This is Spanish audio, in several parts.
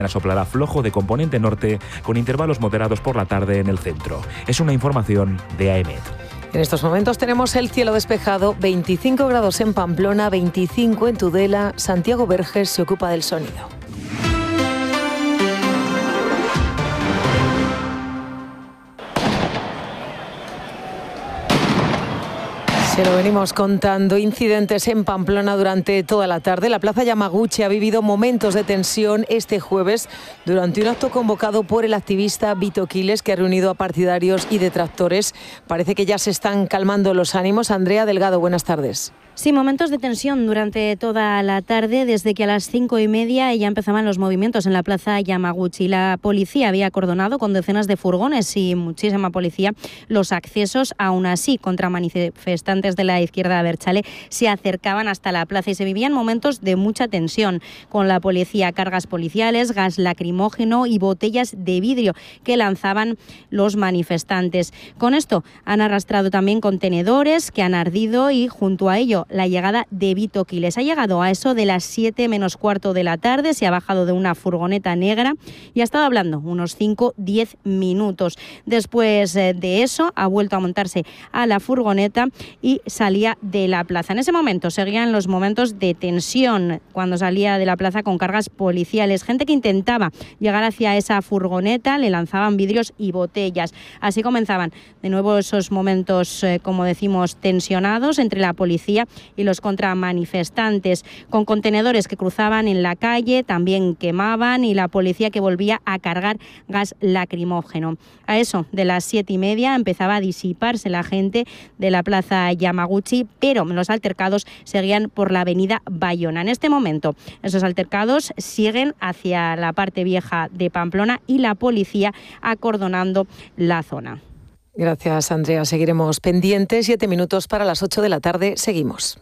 Soplará flojo de componente norte con intervalos moderados por la tarde en el centro. Es una información de AEMET. En estos momentos tenemos el cielo despejado, 25 grados en Pamplona, 25 en Tudela. Santiago Verges se ocupa del sonido. Se lo venimos contando, incidentes en Pamplona durante toda la tarde. La Plaza Yamaguchi ha vivido momentos de tensión este jueves durante un acto convocado por el activista Vito Quiles, que ha reunido a partidarios y detractores. Parece que ya se están calmando los ánimos. Andrea Delgado, buenas tardes. Sí, momentos de tensión durante toda la tarde, desde que a las 5:30 ya empezaban los movimientos en la Plaza Yamaguchi. La policía había acordonado con decenas de furgones y muchísima policía los accesos. Aún así, contra manifestantes de la izquierda abertzale se acercaban hasta la plaza y se vivían momentos de mucha tensión, con la policía, cargas policiales, gas lacrimógeno y botellas de vidrio que lanzaban los manifestantes. Con esto han arrastrado también contenedores que han ardido y junto a ello la llegada de Vito Quiles. Ha llegado a eso de las 7 menos cuarto de la tarde, se ha bajado de una furgoneta negra y ha estado hablando unos 5-10 minutos. Después de eso ha vuelto a montarse a la furgoneta y salía de la plaza. En ese momento seguían los momentos de tensión cuando salía de la plaza con cargas policiales. Gente que intentaba llegar hacia esa furgoneta, le lanzaban vidrios y botellas. Así comenzaban de nuevo esos momentos, como decimos, tensionados entre la policía y los contramanifestantes, con contenedores que cruzaban en la calle, también quemaban, y la policía que volvía a cargar gas lacrimógeno. A eso de las 7:30 empezaba a disiparse la gente de la Plaza Yamaguchi, pero los altercados seguían por la avenida Bayona. En este momento esos altercados siguen hacia la parte vieja de Pamplona y la policía acordonando la zona. Gracias, Andrea. Seguiremos pendientes. 7 minutos para las 8 de la tarde. Seguimos.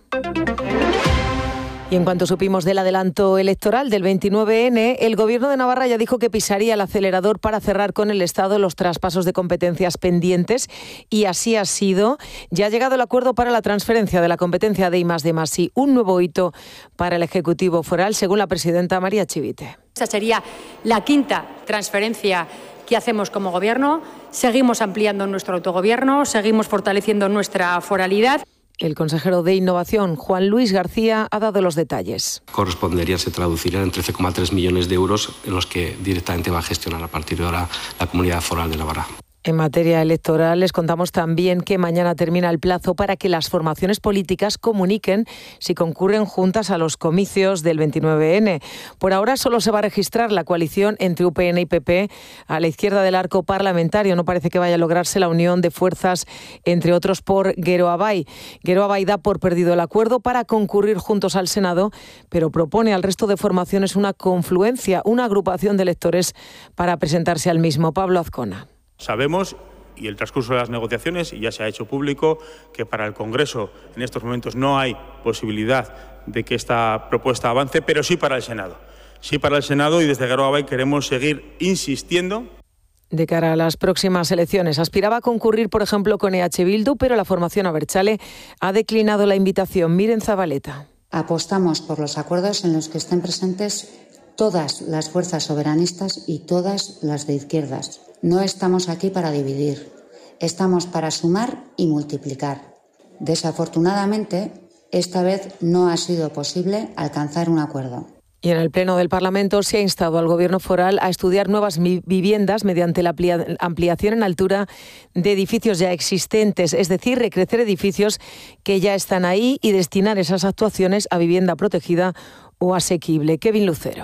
Y en cuanto supimos del adelanto electoral del 29N, el Gobierno de Navarra ya dijo que pisaría el acelerador para cerrar con el Estado los traspasos de competencias pendientes, y así ha sido. Ya ha llegado el acuerdo para la transferencia de la competencia de I+D+I, un nuevo hito para el Ejecutivo Foral, según la presidenta María Chivite. Esa sería la quinta transferencia que hacemos como Gobierno. Seguimos ampliando nuestro autogobierno, seguimos fortaleciendo nuestra foralidad. El consejero de Innovación, Juan Luis García, ha dado los detalles. Se traducirían en 13,3 millones de euros en los que directamente va a gestionar a partir de ahora la Comunidad Foral de Navarra. En materia electoral, les contamos también que mañana termina el plazo para que las formaciones políticas comuniquen si concurren juntas a los comicios del 29N. Por ahora solo se va a registrar la coalición entre UPN y PP a la izquierda del arco parlamentario. No parece que vaya a lograrse la unión de fuerzas, entre otros por Geroabay. Geroabay da por perdido el acuerdo para concurrir juntos al Senado, pero propone al resto de formaciones una confluencia, una agrupación de electores para presentarse al mismo. Pablo Azcona. Sabemos, y el transcurso de las negociaciones, y ya se ha hecho público, que para el Congreso en estos momentos no hay posibilidad de que esta propuesta avance, pero sí para el Senado. Sí para el Senado, y desde Geroabay queremos seguir insistiendo. De cara a las próximas elecciones, aspiraba a concurrir, por ejemplo, con EH Bildu, pero la formación abertzale ha declinado la invitación. Miren Zabaleta. Apostamos por los acuerdos en los que estén presentes todas las fuerzas soberanistas y todas las de izquierdas. No estamos aquí para dividir, estamos para sumar y multiplicar. Desafortunadamente, esta vez no ha sido posible alcanzar un acuerdo. Y en el Pleno del Parlamento se ha instado al Gobierno foral a estudiar nuevas viviendas mediante la ampliación en altura de edificios ya existentes, es decir, recrecer edificios que ya están ahí y destinar esas actuaciones a vivienda protegida o asequible. Kevin Lucero.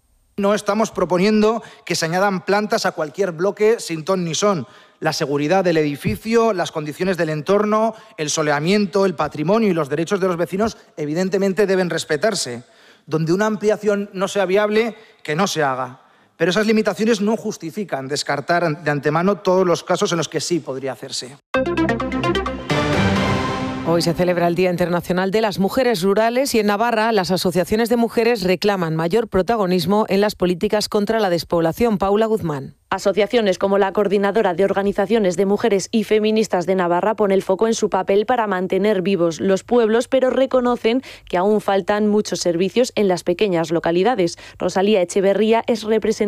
No estamos proponiendo que se añadan plantas a cualquier bloque sin ton ni son. La seguridad del edificio, las condiciones del entorno, el soleamiento, el patrimonio y los derechos de los vecinos evidentemente deben respetarse. Donde una ampliación no sea viable, que no se haga. Pero esas limitaciones no justifican descartar de antemano todos los casos en los que sí podría hacerse. Hoy se celebra el Día Internacional de las Mujeres Rurales y en Navarra las asociaciones de mujeres reclaman mayor protagonismo en las políticas contra la despoblación. Paula Guzmán. Asociaciones como la Coordinadora de Organizaciones de Mujeres y Feministas de Navarra pone el foco en su papel para mantener vivos los pueblos, pero reconocen que aún faltan muchos servicios en las pequeñas localidades. Rosalía Echeverría es representante